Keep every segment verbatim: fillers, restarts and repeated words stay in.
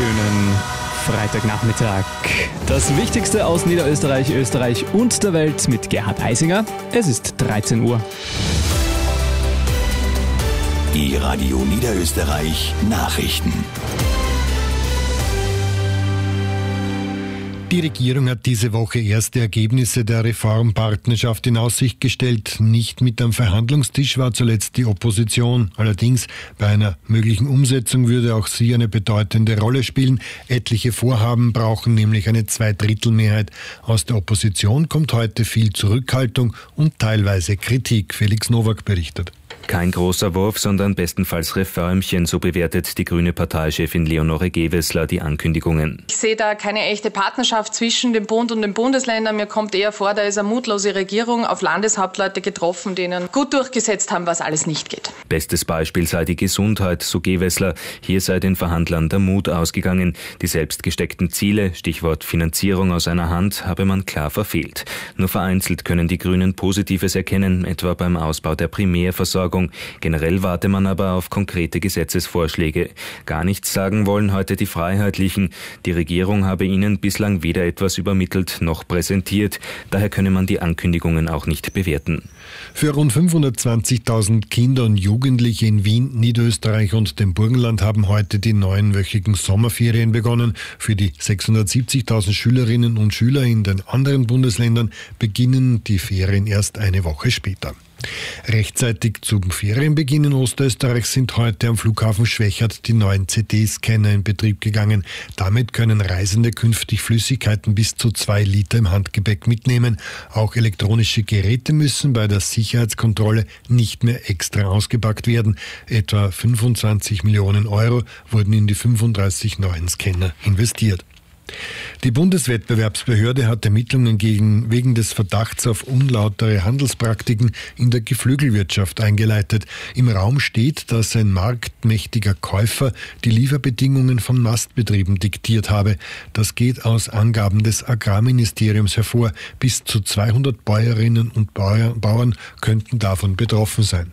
schönen Freitagnachmittag. Das Wichtigste aus Niederösterreich, Österreich und der Welt mit Gerhard Eisinger. Es ist dreizehn Uhr. Die Radio Niederösterreich Nachrichten. Die Regierung hat diese Woche erste Ergebnisse der Reformpartnerschaft in Aussicht gestellt. Nicht mit am Verhandlungstisch war zuletzt die Opposition. Allerdings bei einer möglichen Umsetzung würde auch sie eine bedeutende Rolle spielen. Etliche Vorhaben brauchen nämlich eine Zweidrittelmehrheit. Aus der Opposition kommt heute viel Zurückhaltung und teilweise Kritik. Felix Nowak berichtet. Kein großer Wurf, sondern bestenfalls Reformchen, so bewertet die grüne Parteichefin Leonore Gewessler die Ankündigungen. Ich sehe da keine echte Partnerschaft zwischen dem Bund und den Bundesländern. Mir kommt eher vor, da ist eine mutlose Regierung auf Landeshauptleute getroffen, denen gut durchgesetzt haben, was alles nicht geht. Bestes Beispiel sei die Gesundheit, so Gewessler. Hier sei den Verhandlern der Mut ausgegangen. Die selbst gesteckten Ziele, Stichwort Finanzierung aus einer Hand, habe man klar verfehlt. Nur vereinzelt können die Grünen Positives erkennen, etwa beim Ausbau der Primärversorgung. Generell warte man aber auf konkrete Gesetzesvorschläge. Gar nichts sagen wollen heute die Freiheitlichen. Die Regierung habe ihnen bislang weder etwas übermittelt noch präsentiert. Daher könne man die Ankündigungen auch nicht bewerten. Für rund fünfhundertzwanzigtausend Kinder und Jugendliche in Wien, Niederösterreich und dem Burgenland haben heute die neunwöchigen Sommerferien begonnen. Für die sechshundertsiebzigtausend Schülerinnen und Schüler in den anderen Bundesländern beginnen die Ferien erst eine Woche später. Rechtzeitig zum Ferienbeginn in Ostösterreich sind heute am Flughafen Schwechat die neuen C T-Scanner in Betrieb gegangen. Damit können Reisende künftig Flüssigkeiten bis zu zwei Liter im Handgepäck mitnehmen. Auch elektronische Geräte müssen bei der Sicherheitskontrolle nicht mehr extra ausgepackt werden. Etwa fünfundzwanzig Millionen Euro wurden in die fünfunddreißig neuen Scanner investiert. Die Bundeswettbewerbsbehörde hat Ermittlungen gegen, wegen des Verdachts auf unlautere Handelspraktiken in der Geflügelwirtschaft eingeleitet. Im Raum steht, dass ein marktmächtiger Käufer die Lieferbedingungen von Mastbetrieben diktiert habe. Das geht aus Angaben des Agrarministeriums hervor. Bis zu zweihundert Bäuerinnen und Bauern könnten davon betroffen sein.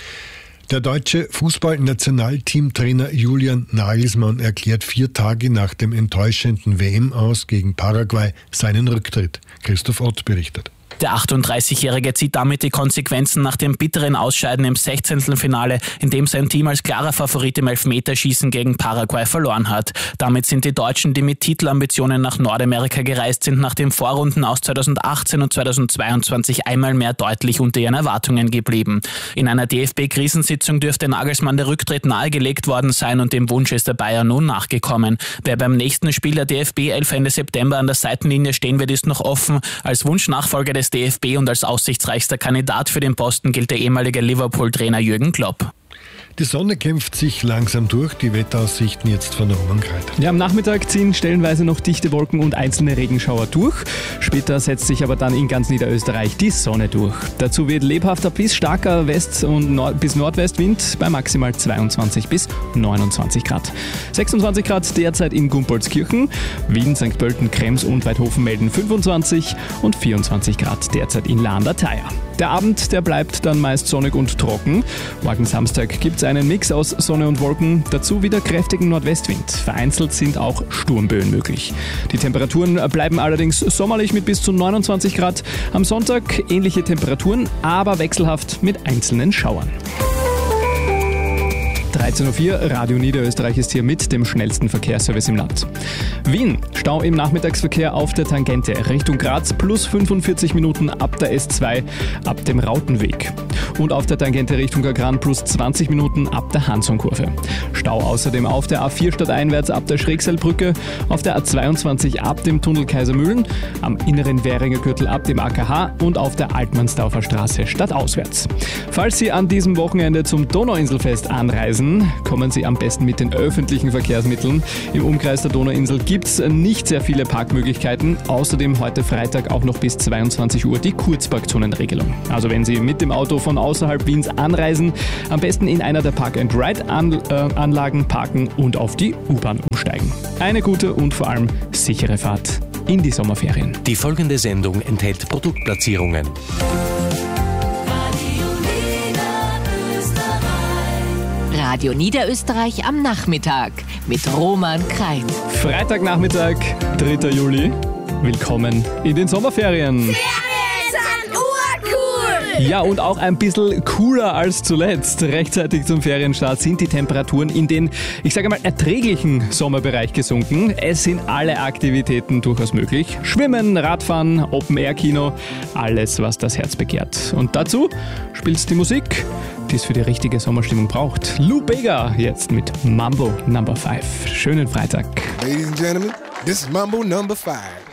Der deutsche Fußball-Nationalteamtrainer Julian Nagelsmann erklärt vier Tage nach dem enttäuschenden W M-Aus gegen Paraguay seinen Rücktritt. Christoph Ott berichtet. Der achtunddreißigjährige zieht damit die Konsequenzen nach dem bitteren Ausscheiden im Sechzehntelfinale, in dem sein Team als klarer Favorit im Elfmeterschießen gegen Paraguay verloren hat. Damit sind die Deutschen, die mit Titelambitionen nach Nordamerika gereist sind, nach dem Vorrunden aus zweitausendachtzehn und zweitausendzweiundzwanzig einmal mehr deutlich unter ihren Erwartungen geblieben. In einer D F B-Krisensitzung dürfte Nagelsmann der Rücktritt nahegelegt worden sein und dem Wunsch ist der Bayer nun nachgekommen. Wer beim nächsten Spiel der D F B-Elf Ende September an der Seitenlinie stehen wird, ist noch offen. Als Wunschnachfolger des D F B und als aussichtsreichster Kandidat für den Posten gilt der ehemalige Liverpool-Trainer Jürgen Klopp. Die Sonne kämpft sich langsam durch, die Wetteraussichten jetzt von Roman Kreit. Ja, am Nachmittag ziehen stellenweise noch dichte Wolken und einzelne Regenschauer durch. Später setzt sich aber dann in ganz Niederösterreich die Sonne durch. Dazu wird lebhafter bis starker West- und Nord- bis Nordwestwind bei maximal zweiundzwanzig bis neunundzwanzig Grad. sechsundzwanzig Grad derzeit in Gumpolskirchen. Wien, Sankt Pölten, Krems und Weidhofen melden fünfundzwanzig und vierundzwanzig Grad derzeit in Lahn-der-Thaya. Der Abend, der bleibt dann meist sonnig und trocken. Morgen Samstag gibt es einen Mix aus Sonne und Wolken, dazu wieder kräftigen Nordwestwind. Vereinzelt sind auch Sturmböen möglich. Die Temperaturen bleiben allerdings sommerlich mit bis zu neunundzwanzig Grad. Am Sonntag ähnliche Temperaturen, aber wechselhaft mit einzelnen Schauern. dreizehn Uhr vier, Radio Niederösterreich ist hier mit dem schnellsten Verkehrsservice im Land. Wien, Stau im Nachmittagsverkehr auf der Tangente Richtung Graz, plus fünfundvierzig Minuten ab der S zwei, ab dem Rautenweg. Und auf der Tangente Richtung Agran plus zwanzig Minuten ab der Hansonkurve. Stau außerdem auf der A vier stadteinwärts ab der Schrägseilbrücke, auf der A zweiundzwanzig ab dem Tunnel Kaisermühlen, am inneren Währinger Gürtel ab dem A K H und auf der Altmannsdorfer Straße stadtauswärts. Falls Sie an diesem Wochenende zum Donauinselfest anreisen, kommen Sie am besten mit den öffentlichen Verkehrsmitteln. Im Umkreis der Donauinsel gibt es nicht sehr viele Parkmöglichkeiten. Außerdem heute Freitag auch noch bis zweiundzwanzig Uhr die Kurzparkzonenregelung. Also wenn Sie mit dem Auto von außerhalb Wiens anreisen, am besten in einer der Park-and-Ride-Anlagen parken und auf die U-Bahn umsteigen. Eine gute und vor allem sichere Fahrt in die Sommerferien. Die folgende Sendung enthält Produktplatzierungen. Radio Niederösterreich am Nachmittag mit Roman Krein. Freitagnachmittag, dritter Juli. Willkommen in den Sommerferien. Ja, und auch ein bisschen cooler als zuletzt. Rechtzeitig zum Ferienstart sind die Temperaturen in den, ich sage mal, erträglichen Sommerbereich gesunken. Es sind alle Aktivitäten durchaus möglich. Schwimmen, Radfahren, Open-Air-Kino, alles, was das Herz begehrt. Und dazu spielt's die Musik, die es für die richtige Sommerstimmung braucht. Lou Bega jetzt mit Mambo Number five. Schönen Freitag. Ladies and Gentlemen, this is Mambo Number five.